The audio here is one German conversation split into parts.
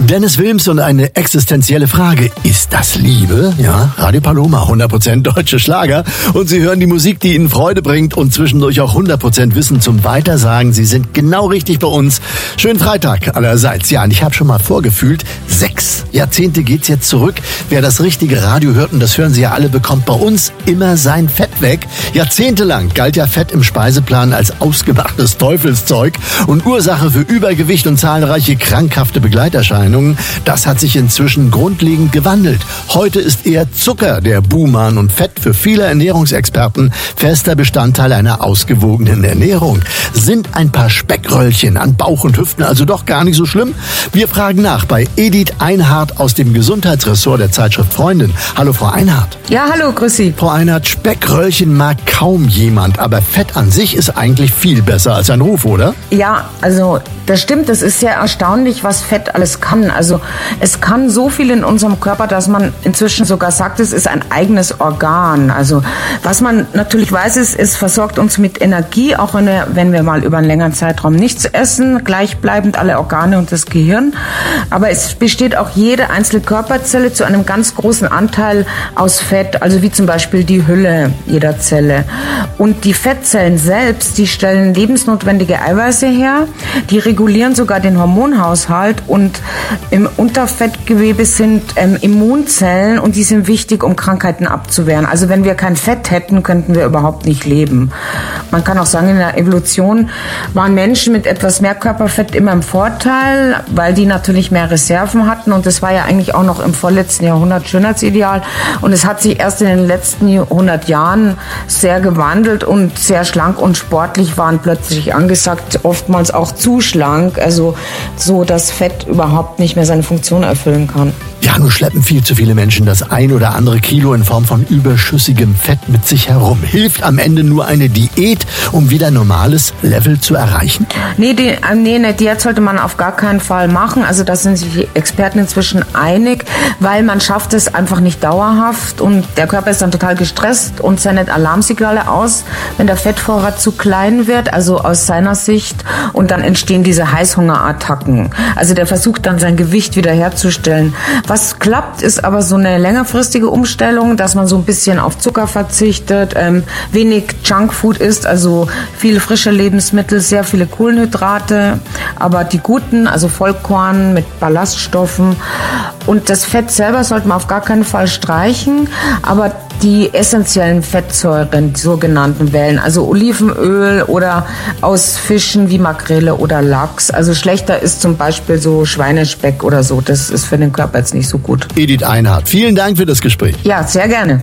Dennis Wilms und eine existenzielle Frage. Ist das Liebe? Ja, Radio Paloma, 100% deutsche Schlager. Und Sie hören die Musik, die Ihnen Freude bringt und zwischendurch auch 100% Wissen zum Weitersagen. Sie sind genau richtig bei uns. Schönen Freitag allerseits. Ja, und ich habe schon mal vorgefühlt, 6 Jahrzehnte geht's jetzt zurück. Wer das richtige Radio hört, und das hören Sie ja alle, bekommt bei uns immer sein Fett weg. Jahrzehntelang galt ja Fett im Speiseplan als ausgemachtes Teufelszeug und Ursache für Übergewicht und zahlreiche krankhafte Begleiterscheinungen. Das hat sich inzwischen grundlegend gewandelt. Heute ist eher Zucker der Buhmann und Fett für viele Ernährungsexperten fester Bestandteil einer ausgewogenen Ernährung. Sind ein paar Speckröllchen an Bauch und Hüften also doch gar nicht so schlimm? Wir fragen nach bei Edith Einhardt aus dem Gesundheitsressort der Zeitschrift Freundin. Hallo Frau Einhardt. Ja, hallo, grüß Sie. Frau Einhardt, Speckröllchen mag kaum jemand, aber Fett an sich ist eigentlich viel besser als ein Ruf, oder? Ja, also das stimmt, das ist sehr erstaunlich, was Fett alles kann. Also es kann so viel in unserem Körper, dass man inzwischen sogar sagt, es ist ein eigenes Organ. Also was man natürlich weiß, ist, es versorgt uns mit Energie, auch wenn wir mal über einen längeren Zeitraum nichts essen, gleichbleibend alle Organe und das Gehirn. Aber es besteht auch jede einzelne Körperzelle zu einem ganz großen Anteil aus Fett, also wie zum Beispiel die Hülle jeder Zelle. Und die Fettzellen selbst, die stellen lebensnotwendige Eiweiße her, die regulieren sogar den Hormonhaushalt und im Unterfettgewebe sind Immunzellen und die sind wichtig, um Krankheiten abzuwehren. Also wenn wir kein Fett hätten, könnten wir überhaupt nicht leben. Man kann auch sagen, in der Evolution waren Menschen mit etwas mehr Körperfett immer im Vorteil, weil die natürlich mehr Reserven hatten und das war ja eigentlich auch noch im vorletzten Jahrhundert Schönheitsideal und es hat sich erst in den letzten 100 Jahren sehr gewandelt und sehr schlank und sportlich waren plötzlich angesagt, oftmals auch zu schlank, also so, dass Fett überhaupt nicht mehr seine Funktion erfüllen kann. Ja, nur schleppen viel zu viele Menschen das ein oder andere Kilo in Form von überschüssigem Fett mit sich herum. Hilft am Ende nur eine Diät, um wieder normales Level zu erreichen? Nee, eine Diät sollte man auf gar keinen Fall machen. Also da sind sich die Experten inzwischen einig, weil man schafft es einfach nicht dauerhaft und der Körper ist dann total gestresst und sendet Alarmsignale aus, wenn der Fettvorrat zu klein wird, also aus seiner Sicht, und dann entstehen diese Heißhungerattacken. Also der versucht dann sein Gewicht wiederherzustellen. Was klappt, ist aber so eine längerfristige Umstellung, dass man so ein bisschen auf Zucker verzichtet, wenig Junkfood isst, also viele frische Lebensmittel, sehr viele Kohlenhydrate, aber die guten, also Vollkorn mit Ballaststoffen. Und das Fett selber sollte man auf gar keinen Fall streichen, aber die essentiellen Fettsäuren, die sogenannten wählen, also Olivenöl oder aus Fischen wie Makrele oder Lachs. Also schlechter ist zum Beispiel so Schweinespeck oder so. Das ist für den Körper jetzt nicht so gut. Edith Einhardt, vielen Dank für das Gespräch. Ja, sehr gerne.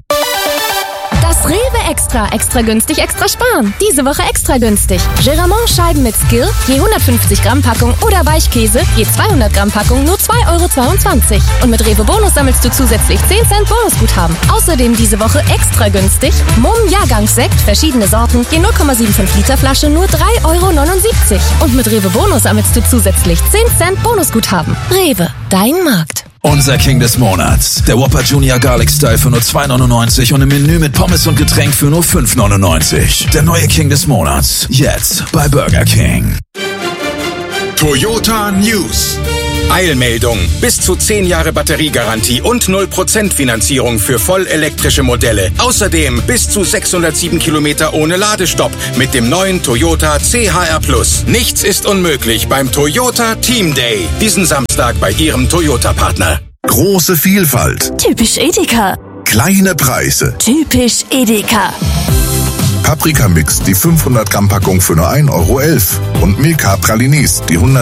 Das Rewe Extra günstig, extra sparen. Diese Woche extra günstig. Geramont-Scheiben mit Skill, je 150 Gramm Packung oder Weichkäse, je 200 Gramm Packung, nur 2,22 €. Und mit Rewe Bonus sammelst du zusätzlich 10 Cent Bonusguthaben. Außerdem diese Woche extra günstig. Mumm Jahrgangssekt, verschiedene Sorten, je 0,75 Liter Flasche, nur 3,79 €. Und mit Rewe Bonus sammelst du zusätzlich 10 Cent Bonusguthaben. Rewe, dein Markt. Unser King des Monats. Der Whopper Junior Garlic Style für nur 2,99 € und im Menü mit Pommes und Getränk für nur 5,99 €. Der neue King des Monats. Jetzt bei Burger King. Toyota News. Eilmeldung. Bis zu 10 Jahre Batteriegarantie und 0% Finanzierung für vollelektrische Modelle. Außerdem bis zu 607 Kilometer ohne Ladestopp mit dem neuen Toyota CHR+. Nichts ist unmöglich beim Toyota Team Day. Diesen Samstag bei Ihrem Toyota-Partner. Große Vielfalt. Typisch Edeka. Kleine Preise. Typisch Edeka. Paprika-Mix, die 500 Gramm Packung für nur 1,11 € und Milka Pralinis, die 100